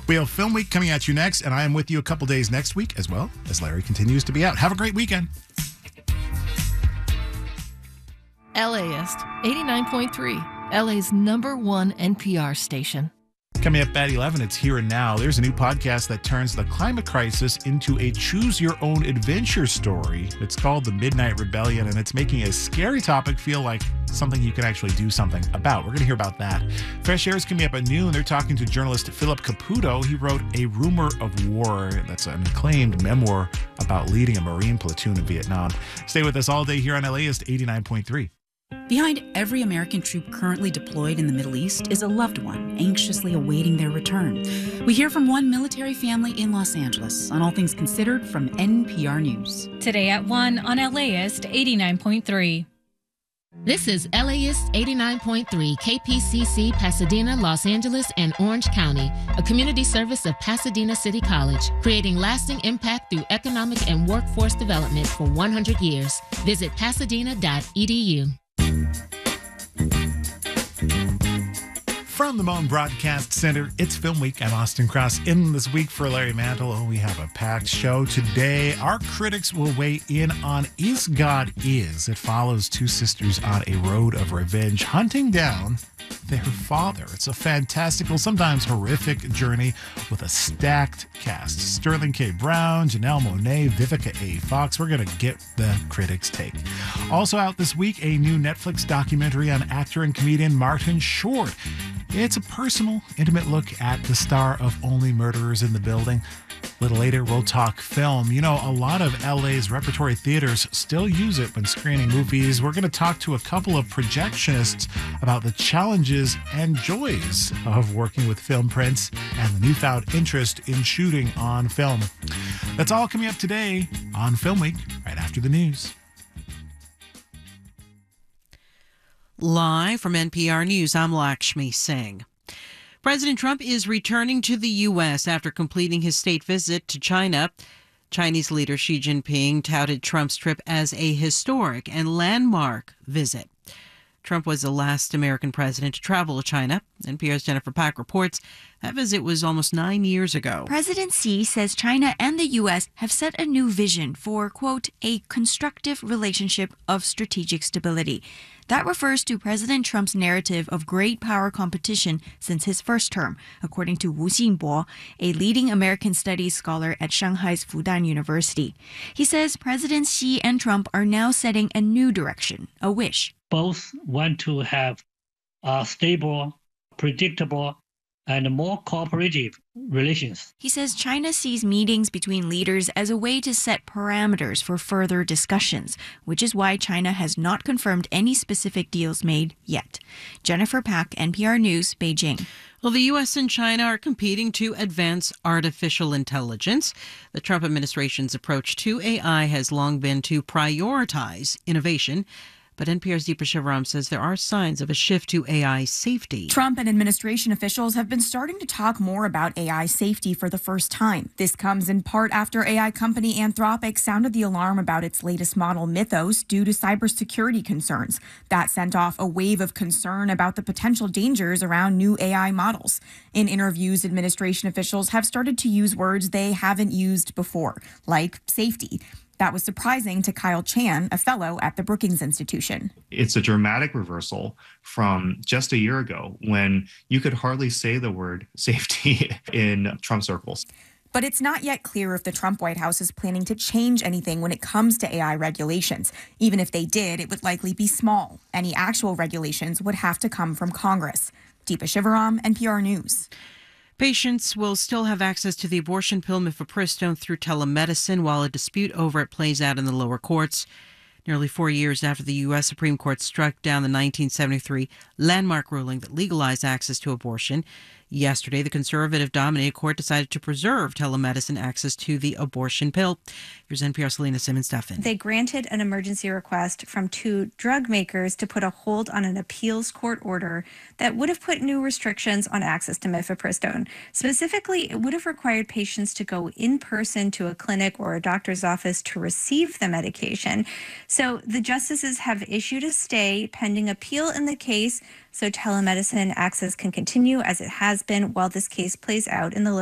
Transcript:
We have Film Week coming at you next, and I am with you a couple days next week as well as Larry continues to be out. Have a great weekend. LAist 89.3, LA's #1 NPR station. Coming up at 11, it's Here and Now. There's a new podcast that turns the climate crisis into a choose-your-own-adventure story. It's called The Midnight Rebellion, and it's making a scary topic feel like something you can actually do something about. We're going to hear about that. Fresh Air is coming up at noon. They're talking to journalist Philip Caputo. He wrote A Rumor of War. That's an acclaimed memoir about leading a Marine platoon in Vietnam. Stay with us all day here on LAist 89.3. Behind every American troop currently deployed in the Middle East is a loved one anxiously awaiting their return. We hear from one military family in Los Angeles on All Things Considered from NPR News. Today at 1 on LAist 89.3. This is LAist 89.3 KPCC, Pasadena, Los Angeles, and Orange County, a community service of Pasadena City College, creating lasting impact through economic and workforce development for 100 years. Visit pasadena.edu. From the Moan Broadcast Center, it's Film Week. I'm Austin Cross. In this week for Larry Mantle, we have a packed show today. Our critics will weigh in on Is God Is. It follows two sisters on a road of revenge, hunting down their father. It's a fantastical, sometimes horrific journey with a stacked cast. Sterling K. Brown, Janelle Monáe, Vivica A. Fox. We're going to get the critics' take. Also out this week, a new Netflix documentary on actor and comedian Martin Short. It's a personal, intimate look at the star of Only Murderers in the Building. A little later, we'll talk film. You know, a lot of LA's repertory theaters still use it when screening movies. We're going to talk to a couple of projectionists about the challenges and joys of working with film prints and the newfound interest in shooting on film. That's all coming up today on Film Week, right after the news. Live from NPR News, I'm Lakshmi Singh. President Trump is returning to the U.S. after completing his state visit to China. Chinese leader Xi Jinping touted Trump's trip as a historic and landmark visit. Trump was the last American president to travel to China. NPR's Jennifer Pack reports that visit was almost 9 years ago. President Xi says China and the U.S. have set a new vision for, quote, a constructive relationship of strategic stability. That refers to President Trump's narrative of great power competition since his first term, according to Wu Xinbo, a leading American studies scholar at Shanghai's Fudan University. He says President Xi and Trump are now setting a new direction, a wish. Both want to have stable, predictable, and more cooperative relations. He says China sees meetings between leaders as a way to set parameters for further discussions, which is why China has not confirmed any specific deals made yet. Jennifer Pack, NPR News, Beijing. Well, the U.S. and China are competing to advance artificial intelligence. The Trump administration's approach to AI has long been to prioritize innovation. But NPR's Deepa Shivaram says there are signs of a shift to AI safety. Trump and administration officials have been starting to talk more about AI safety for the first time. This comes in part after AI company Anthropic sounded the alarm about its latest model Mythos due to cybersecurity concerns. That sent off a wave of concern about the potential dangers around new AI models. In interviews, administration officials have started to use words they haven't used before, like safety. That was surprising to Kyle Chan, a fellow at the Brookings Institution. It's a dramatic reversal from just a year ago when you could hardly say the word safety in Trump circles. But it's not yet clear if the Trump White House is planning to change anything when it comes to AI regulations. Even if they did, it would likely be small. Any actual regulations would have to come from Congress. Deepa Shivaram, NPR News. Patients will still have access to the abortion pill mifepristone through telemedicine while a dispute over it plays out in the lower courts. Nearly 4 years after the U.S. Supreme Court struck down the 1973 landmark ruling that legalized access to abortion, yesterday the conservative-dominated court decided to preserve telemedicine access to the abortion pill. Here's NPR's Selena Simmons-Duffin. They granted an emergency request from two drug makers to put a hold on an appeals court order that would have put new restrictions on access to mifepristone. Specifically, it would have required patients to go in person to a clinic or a doctor's office to receive the medication. So the justices have issued a stay pending appeal in the case, so telemedicine access can continue as it has been while this case plays out in the